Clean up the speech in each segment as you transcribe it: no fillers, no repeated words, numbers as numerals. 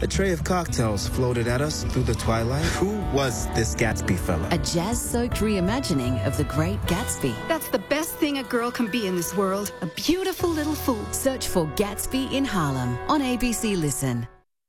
A tray of cocktails floated at us through the twilight. Who was this Gatsby fella? A jazz-soaked reimagining of The Great Gatsby. That's the best thing a girl can be in this world. A beautiful little fool. Search for Gatsby in Harlem on ABC Listen.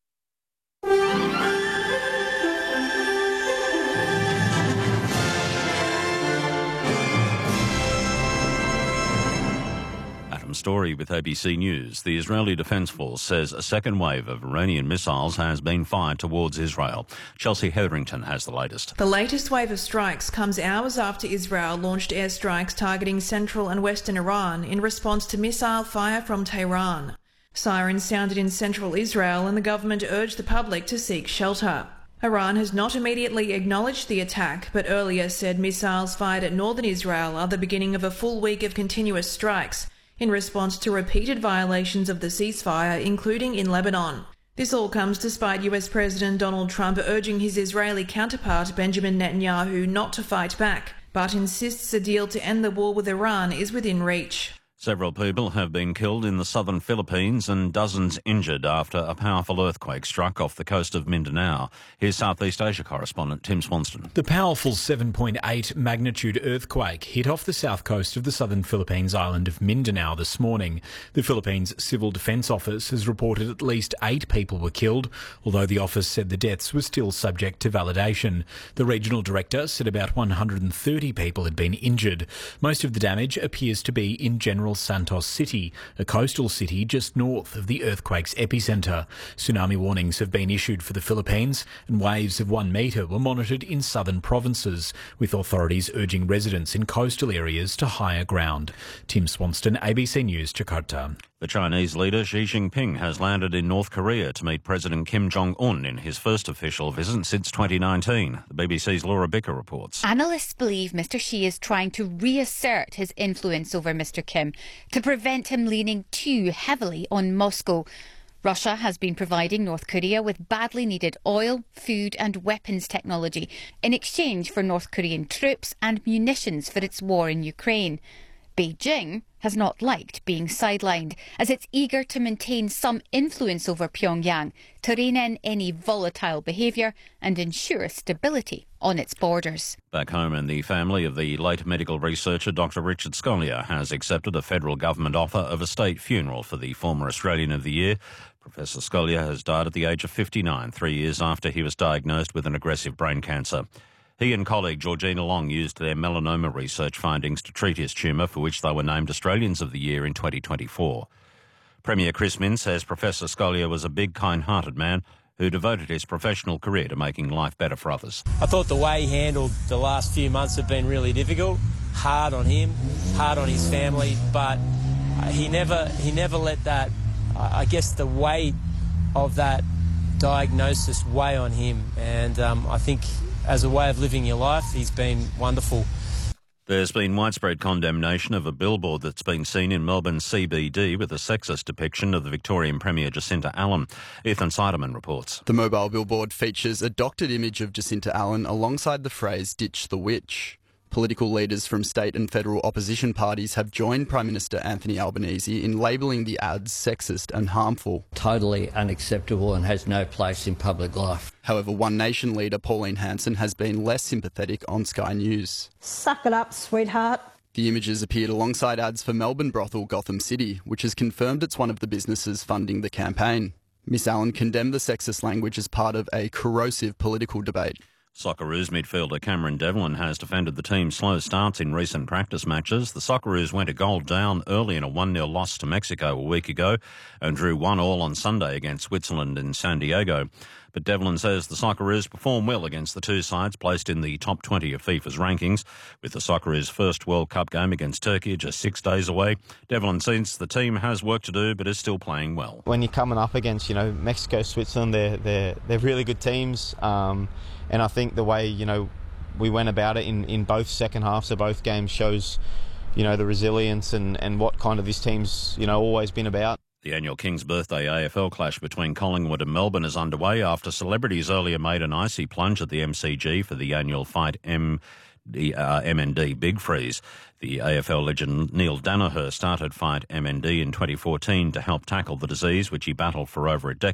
Story with ABC News. The Israeli Defence Force says a second wave of Iranian missiles has been fired towards Israel. Chelsea Hetherington has the latest. The latest wave of strikes comes hours after Israel launched airstrikes targeting central and western Iran in response to missile fire from Tehran. Sirens sounded in central Israel and the government urged the public to seek shelter. Iran has not immediately acknowledged the attack, but earlier said missiles fired at northern Israel are the beginning of a full week of continuous strikes in response to repeated violations of the ceasefire, including in Lebanon. This all comes despite US President Donald Trump urging his Israeli counterpart Benjamin Netanyahu not to fight back, but insists a deal to end the war with Iran is within reach. Several people have been killed in the southern Philippines and dozens injured after a powerful earthquake struck off the coast of Mindanao. Here's Southeast Asia correspondent Tim Swanston. The powerful 7.8 magnitude earthquake hit off the south coast of the southern Philippines island of Mindanao this morning. The Philippines Civil Defence Office has reported at least 8 people were killed, although the office said the deaths were still subject to validation. The regional director said about 130 people had been injured. Most of the damage appears to be in General Santos City, a coastal city just north of the earthquake's epicentre. Tsunami warnings have been issued for the Philippines and waves of 1 metre were monitored in southern provinces, with authorities urging residents in coastal areas to higher ground. Tim Swanston, ABC News, Jakarta. The Chinese leader Xi Jinping has landed in North Korea to meet President Kim Jong-un in his first official visit since 2019. The BBC's Laura Bicker reports. Analysts believe Mr. Xi is trying to reassert his influence over Mr. Kim to prevent him leaning too heavily on Moscow. Russia has been providing North Korea with badly needed oil, food and weapons technology in exchange for North Korean troops and munitions for its war in Ukraine. Beijing has not liked being sidelined, as it's eager to maintain some influence over Pyongyang to rein in any volatile behaviour and ensure stability on its borders. Back home, in the family of the late medical researcher Dr. Richard Scolyer has accepted a federal government offer of a state funeral for the former Australian of the Year. Professor Scolyer has died at the age of 59, 3 years after he was diagnosed with an aggressive brain cancer. He and colleague Georgina Long used their melanoma research findings to treat his tumour, for which they were named Australians of the Year in 2024. Premier Chris Minns says Professor Scolyer was a big, kind-hearted man who devoted his professional career to making life better for others. I thought the way he handled the last few months have been really difficult, hard on him, hard on his family, but he never let that, I guess the weight of that diagnosis weigh on him, and I think as a way of living your life, he's been wonderful. There's been widespread condemnation of a billboard that's been seen in Melbourne's CBD with a sexist depiction of the Victorian Premier Jacinta Allen. Ethan Seiderman reports. The mobile billboard features a doctored image of Jacinta Allen alongside the phrase "Ditch the Witch." Political leaders from state and federal opposition parties have joined Prime Minister Anthony Albanese in labelling the ads sexist and harmful. Totally unacceptable and has no place in public life. However, One Nation leader Pauline Hanson has been less sympathetic on Sky News. Suck it up, sweetheart. The images appeared alongside ads for Melbourne brothel Gotham City, which has confirmed it's one of the businesses funding the campaign. Miss Allen condemned the sexist language as part of a corrosive political debate. Socceroos midfielder Cameron Devlin has defended the team's slow starts in recent practice matches. The Socceroos went a goal down early in a 1-0 loss to Mexico a week ago and drew 1-1 on Sunday against Switzerland in San Diego. But Devlin says the Socceroos performed well against the two sides placed in the top 20 of FIFA's rankings. With the Socceroos' first World Cup game against Turkey just 6 days away, Devlin says the team has work to do but is still playing well. When you're coming up against, Mexico, Switzerland, they're really good teams. And I think the way, we went about it in both second halves of both games shows, the resilience and what kind of this team's, always been about. The annual King's Birthday AFL clash between Collingwood and Melbourne is underway after celebrities earlier made an icy plunge at the MCG for the annual Fight MND Big Freeze. The AFL legend Neil Danaher started Fight MND in 2014 to help tackle the disease, which he battled for over a decade.